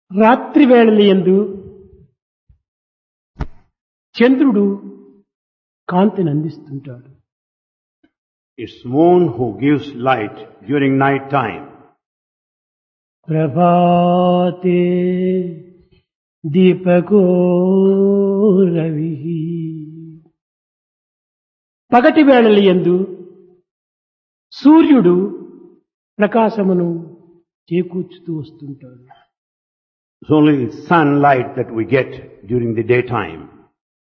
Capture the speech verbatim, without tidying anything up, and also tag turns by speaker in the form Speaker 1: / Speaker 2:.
Speaker 1: రాత్రి వేళలయందు చంద్రుడు కాంతిని అందిస్తుంటాడు.
Speaker 2: It's moon who gives light during night time.
Speaker 1: ప్రభాతే దీపకో రవిః. పగటి వేళలయందు సూర్యుడు ప్రకాశమును చేకూర్చుతూ వస్తుంటాడు.
Speaker 2: It's only sunlight that we get during the daytime.